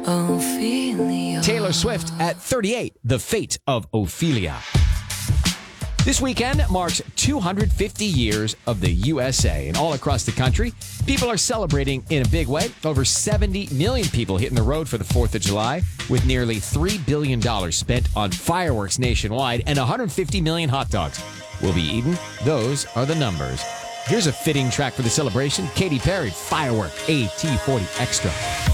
Ophelia. Taylor Swift at 38, The Fate of Ophelia. This weekend marks 250 years of the USA, and all across the country, people are celebrating in a big way. Over 70 million people hitting the road for the 4th of July, with nearly $3 billion spent on fireworks nationwide, and 150 million hot dogs will be eaten. Those are the numbers. Here's a fitting track for the celebration. Katy Perry, Firework, AT40 Extra.